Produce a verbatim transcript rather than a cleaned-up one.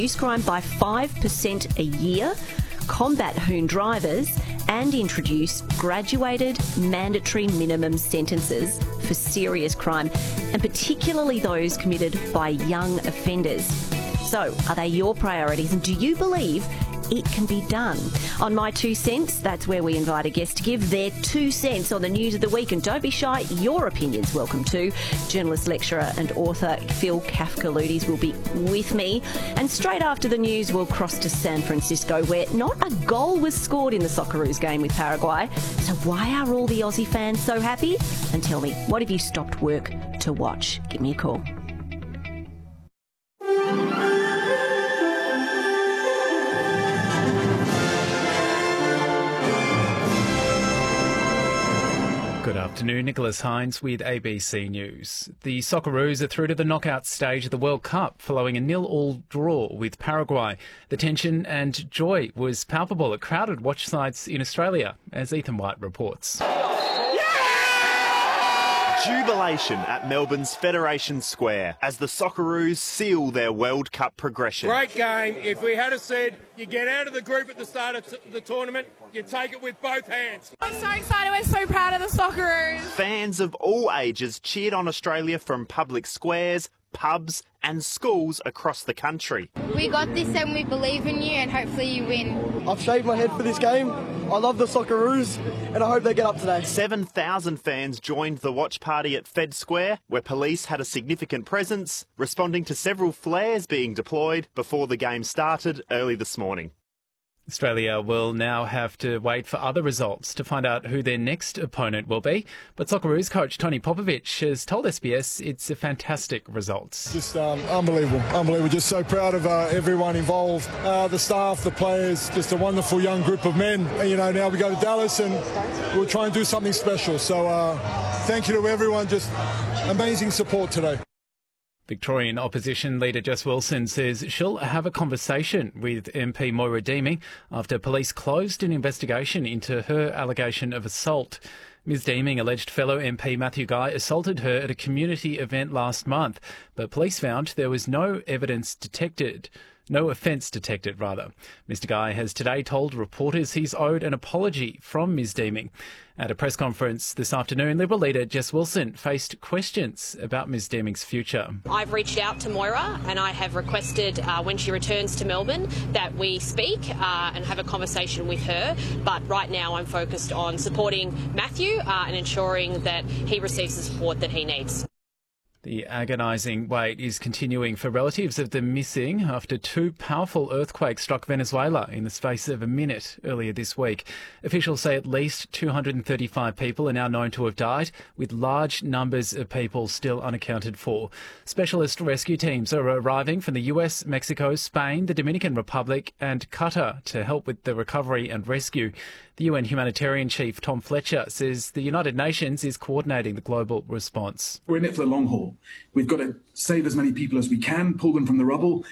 reduce crime by five percent a year, combat hoon drivers, and introduce graduated mandatory minimum sentences for serious crime, and particularly those committed by young offenders. So, are they your priorities, and do you believe it can be done? On My Two Cents, that's where we invite a guest to give their two cents on the news of the week, and don't be shy, your opinion's welcome too. Journalist, lecturer and author Phil Kafkaloutis will be with me, and straight after the news we'll cross to San Francisco, where not a goal was scored in the Socceroos game with Paraguay. So why are all the Aussie fans so happy? And tell me, what have you stopped work to watch? Give me a call. Good afternoon, Nicholas Hines with A B C News. The Socceroos are through to the knockout stage of the World Cup following a nil-all draw with Paraguay. The tension and joy was palpable at crowded watch sites in Australia, as Ethan White reports. Jubilation at Melbourne's Federation Square as the Socceroos seal their World Cup progression. Great game. If we had said you get out of the group at the start of t- the tournament, you take it with both hands. I'm so excited. We're so proud of the Socceroos. Fans of all ages cheered on Australia from public squares, pubs and schools across the country. We got this and we believe in you, and hopefully you win. I've shaved my head for this game. I love the Socceroos and I hope they get up today. seven thousand fans joined the watch party at Fed Square, where police had a significant presence, responding to several flares being deployed before the game started early this morning. Australia will now have to wait for other results to find out who their next opponent will be. But Socceroos coach Tony Popovic has told S B S it's a fantastic result. Just um, unbelievable, unbelievable. Just so proud of uh, everyone involved, uh, the staff, the players, just a wonderful young group of men. And, you know, now we go to Dallas and we'll try and do something special. So uh, thank you to everyone, just amazing support today. Victorian Opposition Leader Jess Wilson says she'll have a conversation with M P Moira Deeming after police closed an investigation into her allegation of assault. Miz Deeming alleged fellow M P Matthew Guy assaulted her at a community event last month, but police found there was no evidence detected. No offence detected, rather. Mister Guy has today told reporters he's owed an apology from Miz Deeming. At a press conference this afternoon, Liberal leader Jess Wilson faced questions about Miz Deeming's future. I've reached out to Moira and I have requested uh, when she returns to Melbourne that we speak uh, and have a conversation with her. But right now I'm focused on supporting Matthew uh, and ensuring that he receives the support that he needs. The agonising wait is continuing for relatives of the missing after two powerful earthquakes struck Venezuela in the space of a minute earlier this week. Officials say at least two hundred thirty-five people are now known to have died, with large numbers of people still unaccounted for. Specialist rescue teams are arriving from the U S, Mexico, Spain, the Dominican Republic and Qatar to help with the recovery and rescue. The U N humanitarian chief Tom Fletcher says the United Nations is coordinating the global response. We're in it for the long haul. We've got to save as many people as we can, pull them from the rubble,